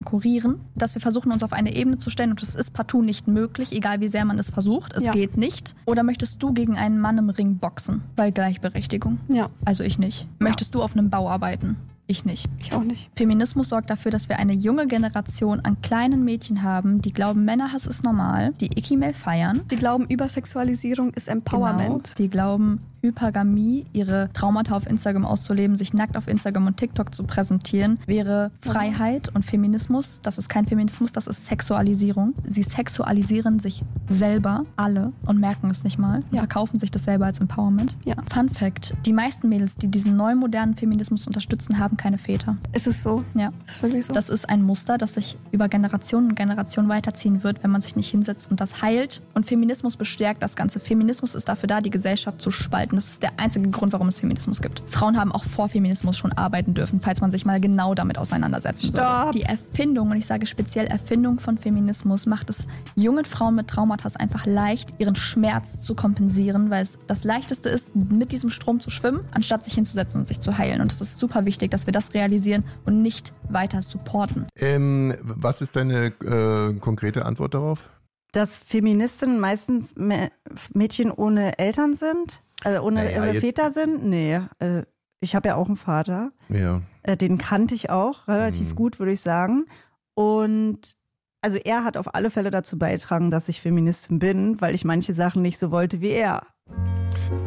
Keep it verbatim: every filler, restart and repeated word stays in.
konkurrieren, dass wir versuchen, uns auf eine Ebene zu stellen und das ist partout nicht möglich, egal wie sehr man es versucht, es ja. geht nicht. Oder möchtest du gegen einen Mann im Ring boxen? Weil Gleichberechtigung. Ja. Also ich nicht. Ja. Möchtest du auf einem Bau arbeiten? Ich nicht. Ich auch nicht. Feminismus sorgt dafür, dass wir eine junge Generation an kleinen Mädchen haben, die glauben, Männerhass ist normal, die Icky-Mail feiern. Die glauben, Übersexualisierung ist Empowerment. Genau. Die glauben, Hypergamie, ihre Traumata auf Instagram auszuleben, sich nackt auf Instagram und TikTok zu präsentieren, wäre Freiheit und Feminismus. Das ist kein Feminismus, das ist Sexualisierung. Sie sexualisieren sich selber, alle, und merken es nicht mal. Und ja. verkaufen sich das selber als Empowerment. Ja. Fun Fact, die meisten Mädels, die diesen neuen modernen Feminismus unterstützen, haben keine Väter. Ist es so? Ja. Ist es wirklich so? Das ist ein Muster, das sich über Generationen und Generationen weiterziehen wird, wenn man sich nicht hinsetzt und das heilt. Und Feminismus bestärkt das Ganze. Feminismus ist dafür da, die Gesellschaft zu spalten. Das ist der einzige Grund, warum es Feminismus gibt. Frauen haben auch vor Feminismus schon arbeiten dürfen, falls man sich mal genau damit auseinandersetzen Stopp. würde. Die Erfindung, und ich sage speziell Erfindung von Feminismus, macht es jungen Frauen mit Traumata einfach leicht, ihren Schmerz zu kompensieren, weil es das Leichteste ist, mit diesem Strom zu schwimmen, anstatt sich hinzusetzen und sich zu heilen. Und es ist super wichtig, dass wir das realisieren und nicht weiter supporten. Ähm, was ist deine äh, konkrete Antwort darauf? Dass Feministinnen meistens Mädchen ohne Eltern sind? Also ohne naja, ihre Väter sind? Nee. Äh, ich habe ja auch einen Vater. Ja. Äh, den kannte ich auch relativ mhm. gut, würde ich sagen. Und also er hat auf alle Fälle dazu beigetragen, dass ich Feministin bin, weil ich manche Sachen nicht so wollte wie er.